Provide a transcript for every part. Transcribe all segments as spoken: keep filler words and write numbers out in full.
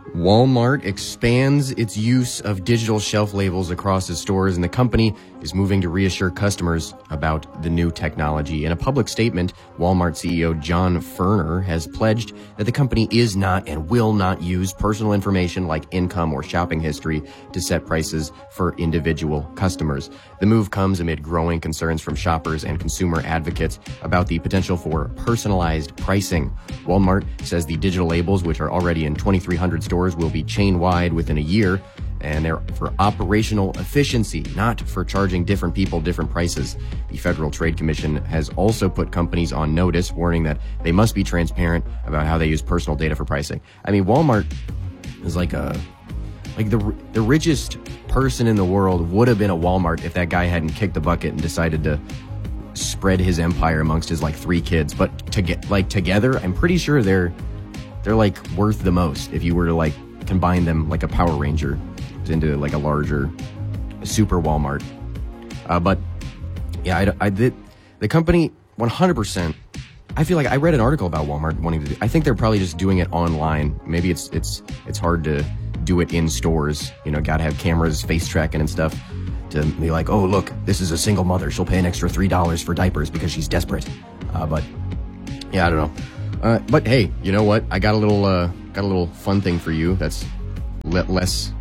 Walmart expands its use of digital shelf labels across its stores, and the company is moving to reassure customers about the new technology. In a public statement, Walmart C E O John Furner has pledged that the company is not and will not use personal information like income or shopping history to set prices for individual customers. The move comes amid growing concerns from shoppers and consumer advocates about the potential for personalized pricing. Walmart says the digital labels, which are already in twenty-three hundred stores, will be chain-wide within a year, and they're for operational efficiency, not for charging different people different prices. The Federal Trade Commission has also put companies on notice, warning that they must be transparent about how they use personal data for pricing. I mean, Walmart is like a like the the richest person in the world would have been a Walmart if that guy hadn't kicked the bucket and decided to spread his empire amongst his like three kids. But to get like together, I'm pretty sure they're they're like worth the most if you were to like combine them like a Power Ranger into like a larger super Walmart. Uh, but yeah, I, I did the company one hundred percent. I feel like I read an article about Walmart wanting to do, I think they're probably just doing it online. Maybe it's it's it's hard to do it in stores. You know, gotta have cameras, face tracking and stuff to be like, oh look, this is a single mother. She'll pay an extra three dollars for diapers because she's desperate. Uh, but yeah, I don't know. Uh, but hey, you know what? I got a little, uh, got a little fun thing for you. That's le- less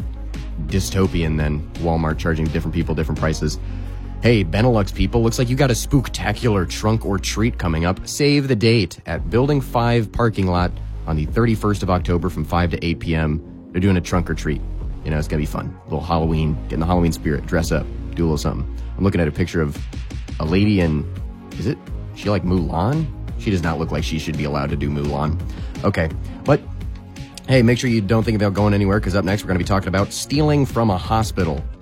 dystopian than Walmart charging different people different prices. Hey, Benelux people, looks like you got a spooktacular trunk or treat coming up. Save the date at Building five parking lot on the thirty-first of October from five to eight p.m. They're doing a trunk or treat. You know, it's gonna be fun. A little Halloween, get in the Halloween spirit, dress up, do a little something. I'm looking at a picture of a lady in, is it, she like Mulan? She does not look like she should be allowed to do Mulan. Okay, but hey, make sure you don't think about going anywhere, because up next we're going to be talking about stealing from a hospital.